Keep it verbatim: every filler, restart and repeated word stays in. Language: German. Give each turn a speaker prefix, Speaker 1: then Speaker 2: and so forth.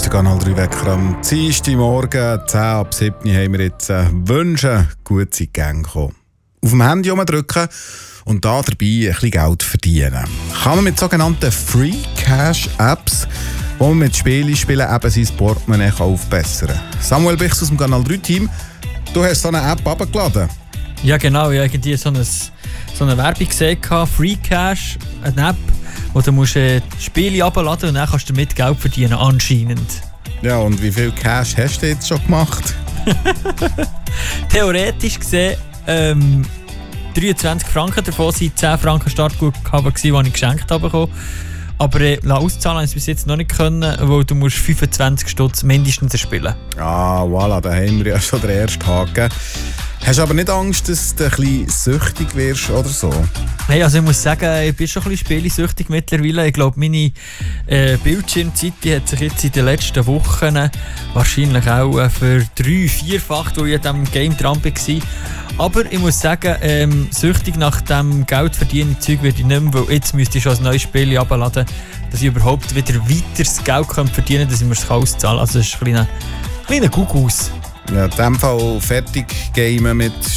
Speaker 1: der Kanal drei Wecker am Dienstagmorgen, zehn ab sieben haben wir jetzt äh, Wünsche, gut sind Gang kommen. Auf dem Handy drücken und da dabei ein bisschen Geld verdienen. Kann man mit sogenannten Free Cash Apps, wo man mit Spielen spielen, eben sein Portemonnaie aufbessern kann. Samuel Bichs aus dem Kanal drei Team, du hast so eine App heruntergeladen.
Speaker 2: Ja genau, ich habe irgendwie so eine, so eine Werbung gesehen, Free Cash, eine App, wo du musst, äh, Spiele herunterladen und dann kannst du damit Geld verdienen, anscheinend.
Speaker 1: Ja, und wie viel Cash hast du jetzt schon gemacht?
Speaker 2: Theoretisch gesehen, ähm, dreiundzwanzig Franken, davon sind zehn Franken Startguthaben gewesen, die ich geschenkt habe. Aber äh, auszahlen habe ich es bis jetzt noch nicht können, weil du musst fünfundzwanzig Stutz mindestens spielen.
Speaker 1: Ah, voilà, da haben wir ja schon den ersten Haken. Hast du aber nicht Angst, dass du ein bisschen süchtig wirst oder so?
Speaker 2: Nein, also ich muss sagen, ich bin schon ein bisschen spielsüchtig mittlerweile. Ich glaube, meine äh, Bildschirmzeit die hat sich jetzt in den letzten Wochen wahrscheinlich auch äh, für drei, vierfach, wo ich an diesem Game dran war. Aber ich muss sagen, ähm, süchtig nach dem Geld verdienen Zeug werde ich nicht mehr, weil jetzt müsste ich schon ein neues Spiel herunterladen, dass ich überhaupt wieder weiteres Geld verdienen kann, dass ich mir das auszahlen kann. Also das ist ein kleiner, kleiner Kuckuck.
Speaker 1: Ja, in diesem Fall fertig gamen mit